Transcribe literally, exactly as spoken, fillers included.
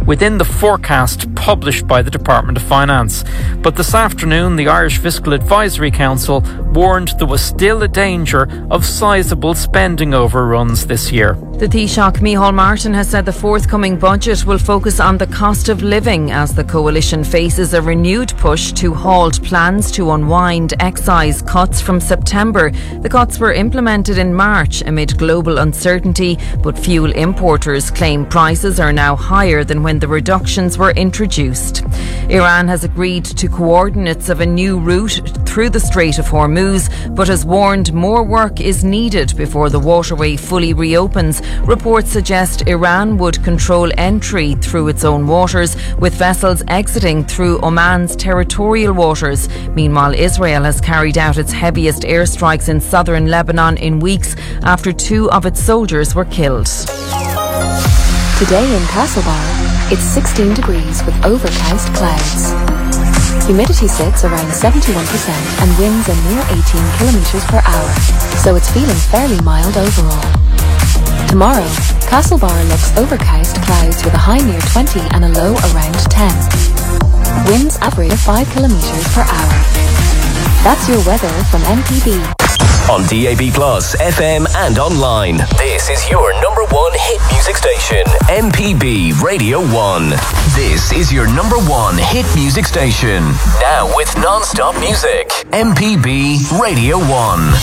within the forecast published by the Department of Finance. But this afternoon, the Irish Fiscal Advisory Council warned there was still a danger of sizable spending overruns this year. The Taoiseach Micheál Martin has said the forthcoming budget will focus on the cost of living as the coalition faces a renewed push to halt plans to unwind excise cuts from September. The cuts were implemented in March amid global uncertainty, but fuel importers claim prices are now higher than when the reductions were introduced. Iran has agreed to coordinates of a new route through the Strait of Hormuz, but has warned more work is needed before the waterway fully reopens. Reports suggest Iran would control entry through its own waters, with vessels exiting through Oman's territorial waters. Meanwhile, Israel has carried out its heaviest airstrikes in southern Lebanon in weeks after two of its soldiers were killed. Today in Castlebar, it's sixteen degrees with overcast clouds. Humidity sits around seventy-one percent and winds a near eighteen kilometres per hour, so it's feeling fairly mild overall. Tomorrow, Castlebar looks overcast clouds with a high near twenty and a low around ten. Winds average five kilometres per hour. That's your weather from M P B. On D A B Plus, F M and online. This is your number one hit music station, M P B Radio one. This is your number one hit music station. Now with non-stop music, M P B Radio one.